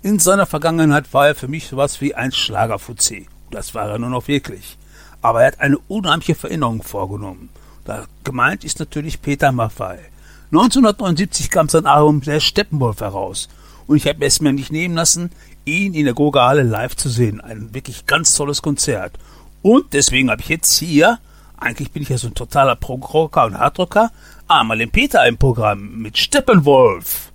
In seiner Vergangenheit war er für mich sowas wie ein Schlagerfuzzi. Das war er nur noch wirklich. Aber er hat eine unheimliche Veränderung vorgenommen. Da gemeint ist natürlich Peter Maffay. 1979 kam sein Album Der Steppenwolf heraus. Und ich habe es mir nicht nehmen lassen, ihn in der Goga-Halle live zu sehen. Ein wirklich ganz tolles Konzert. Und deswegen habe ich jetzt hier, eigentlich bin ich ja so ein totaler Prog-Rocker und Hardrocker, mal den Peter im Programm mit Steppenwolf.